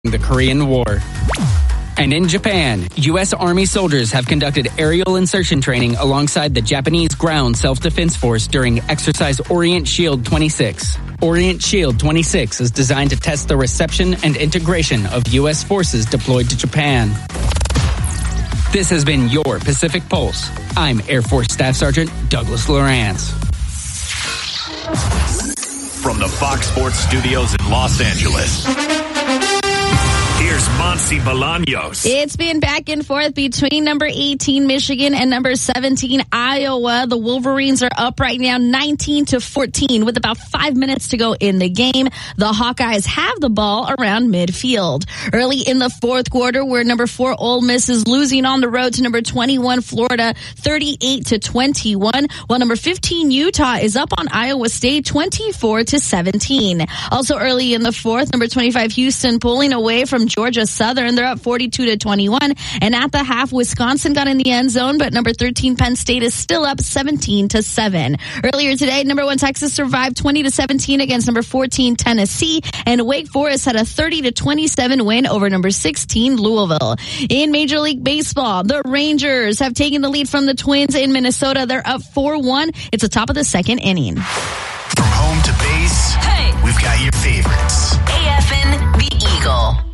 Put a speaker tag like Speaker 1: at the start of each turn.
Speaker 1: the Korean War. And in Japan, U.S. Army soldiers have conducted aerial insertion training alongside the Japanese Ground Self-Defense Force during Exercise Orient Shield 26. Orient Shield 26 is designed to test the reception and integration of U.S. forces deployed to Japan. This has been your Pacific Pulse. I'm Air Force Staff Sergeant Douglas Lawrence.
Speaker 2: From the Fox Sports Studios in Los Angeles, here's Monse Bolaños.
Speaker 3: It's been back and forth between number 18 Michigan and number 17 Iowa. The Wolverines are up right now 19-14 with about 5 minutes to go in the game. The Hawkeyes have the ball around midfield. Early in the fourth quarter, where number 4 Ole Miss is losing on the road to number 21 Florida 38-21, while number 15 Utah is up on Iowa State 24-17. Also early in the fourth, number 25 Houston pulling away from Georgia Southern. They're up 42-21. And at the half, Wisconsin got in the end zone, but number 13 Penn State is still up 17-7. Earlier today, number 1 Texas survived 20-17 against number 14 Tennessee, and Wake Forest had a 30-27 win over number 16 Louisville. In Major League Baseball, the Rangers have taken the lead from the Twins in Minnesota. They're up 4-1. It's the top of the second inning.
Speaker 2: From home to base,
Speaker 3: Hey,
Speaker 2: we've got your favorites.
Speaker 3: AFN, the Eagle.